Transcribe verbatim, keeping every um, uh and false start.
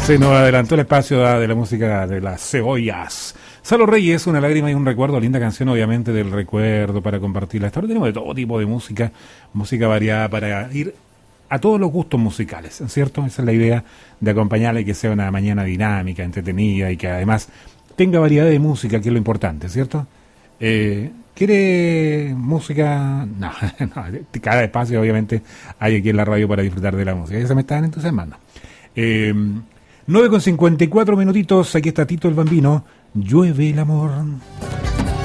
Se nos adelantó el espacio de la música de las cebollas. Salo Reyes, Una lágrima y un recuerdo, linda canción obviamente del recuerdo para compartirla. Esta hora tenemos de todo tipo de música, música variada para ir a todos los gustos musicales, ¿cierto? Esa es la idea de acompañarle y que sea una mañana dinámica, entretenida y que además tenga variedad de música, que es lo importante, ¿cierto? Eh, ¿Quiere música? No, no, cada espacio obviamente hay aquí en la radio para disfrutar de la música. Ya se me están entusiasmando. Eh, nueve con cincuenta y cuatro minutitos, aquí está Tito el Bambino, Llueve el amor.